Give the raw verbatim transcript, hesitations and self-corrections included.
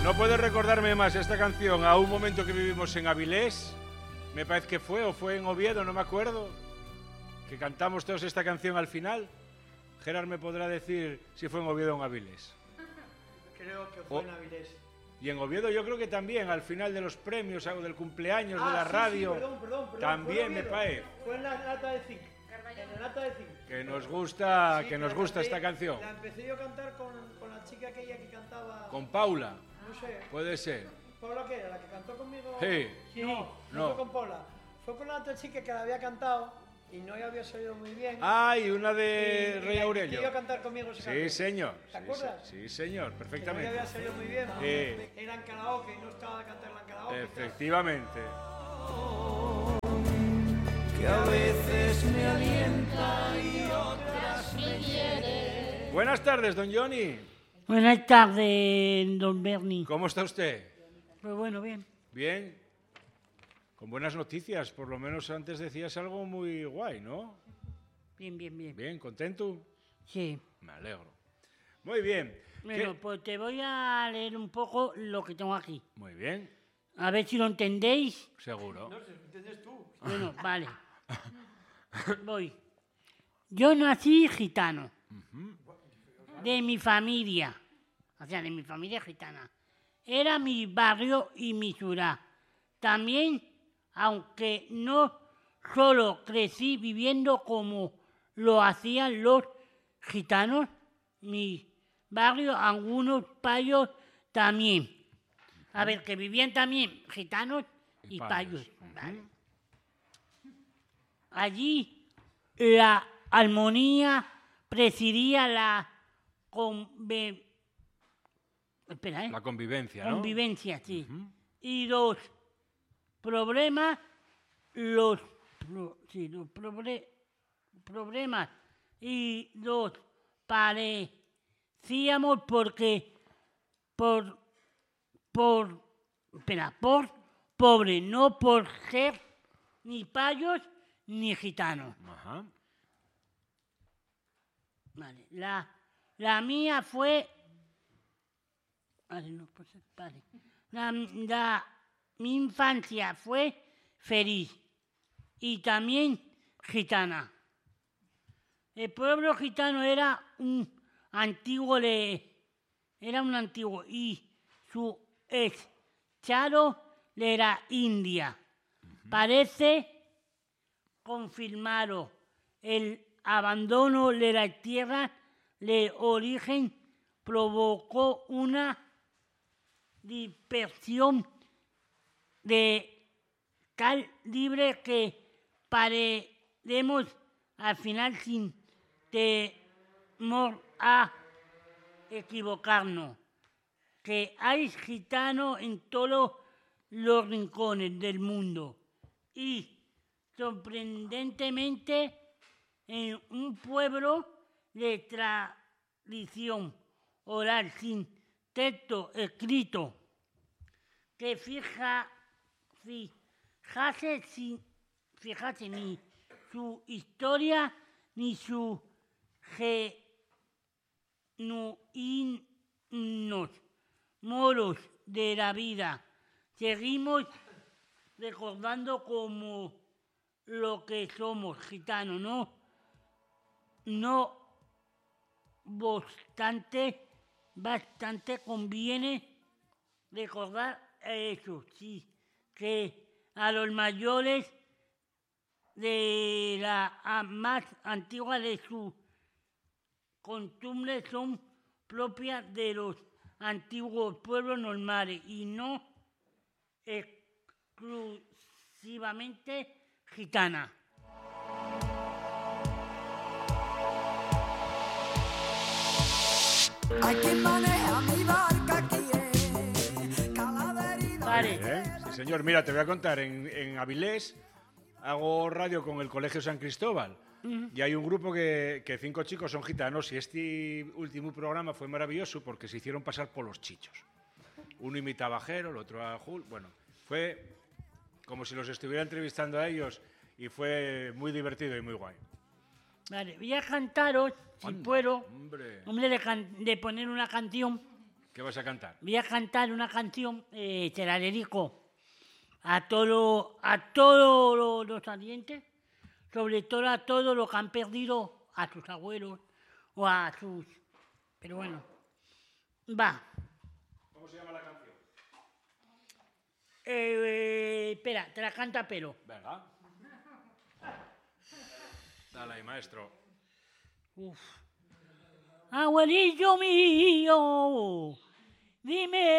No puedo recordarme más esta canción a un momento que vivimos en Avilés, me parece que fue, o fue en Oviedo, no me acuerdo, que cantamos todos esta canción al final. Gerard me podrá decir si fue en Oviedo o en Avilés. Creo que fue o, en Avilés. Y en Oviedo yo creo que también, al final de los premios o del cumpleaños ah, de la sí, radio, sí, perdón, perdón, perdón, también me parece. Fue en la lata de zinc. En la lata de zinc. Que nos gusta, sí, que nos gusta empecé, esta canción. La empecé yo a cantar con, con la chica aquella que cantaba... ¿Con Paula? No sé. Puede ser. ¿Paula qué era? ¿La que cantó conmigo? Sí. sí. No, no, no fue con Paula. Fue con la otra chica que la había cantado y no había salido muy bien. Ah, y una de y, Rey y Aurelio. Iba a cantar conmigo esa Sí, canción. señor. ¿Te sí, acuerdas? Sí, señor, perfectamente. Que no había salido muy bien. Sí. Era en karaoke y no estaba de cantarla en karaoke. Efectivamente. Que a veces me alienta y otras me hiere. Buenas tardes, don Johnny. Buenas tardes, don Bernie. ¿Cómo está usted? Pues bueno, bien. Bien. Con buenas noticias, por lo menos antes decías algo muy guay, ¿no? Bien, bien, bien. Bien, ¿contento? Sí. Me alegro. Muy bien. Bueno, ¿Qué? pues te voy a leer un poco lo que tengo aquí. Muy bien. A ver si lo entendéis. Seguro. No sé, ¿lo entiendes tú? Bueno, vale. Voy. Yo nací gitano. Uh-huh. De mi familia. O sea, de mi familia gitana. Era mi barrio y mi ciudad. También, aunque no solo crecí viviendo como lo hacían los gitanos, mi barrio, algunos payos también. A ver, que vivían también gitanos y, y payos. payos. Vale. Allí la armonía presidía la conve... Espera, ¿eh? La convivencia, ¿no? Convivencia, sí. Uh-huh. Y los problemas, los, pro, sí, los proble, problemas y los parecíamos porque por, por, espera, por pobre, no por ser ni payos ni gitanos. Ajá. Vale, la, la mía fue... Vale, no, pues, vale. La, la, mi infancia fue feliz y también gitana. El pueblo gitano era un antiguo, le, era un antiguo y su estado era India. Uh-huh. Parece confirmado el abandono de la tierra de origen provocó una dispersión de calibre que parecemos al final sin temor a equivocarnos, que hay gitanos en todos los rincones del mundo y sorprendentemente en un pueblo de tradición oral sin texto escrito que fija, fijase, sin, fijase ni su historia ni su genuinos modos de la vida. Seguimos recordando como lo que somos gitanos, ¿no? No obstante, bastante conviene recordar eso, sí, que a los mayores de la más antigua de sus costumbres son propias de los antiguos pueblos normales y no exclusivamente gitanas. Hay quien maneja mi barca aquí en Calaverida. Vale. ¿Eh? Sí, señor. Mira, te voy a contar. En, en Avilés hago radio con el Colegio San Cristóbal. Uh-huh. Y hay un grupo que, que cinco chicos son gitanos y este último programa fue maravilloso porque se hicieron pasar por los chichos. Uno imitaba a Jero, el otro a Jul. Bueno, fue como si los estuviera entrevistando a ellos y fue muy divertido y muy guay. Vale, voy a cantaros, si Anda, puedo, hombre, hombre de, can- de poner una canción ¿Qué vas a cantar? Voy a cantar una canción, eh, te la dedico a todos a todos los salientes, sobre todo a todos los que han perdido a sus abuelos o a sus... Pero bueno, va. ¿Cómo se llama la canción? Eh, eh, espera, te la canta a pelo. Venga. Dale ahí, maestro. Uf. Abuelillo mío, dime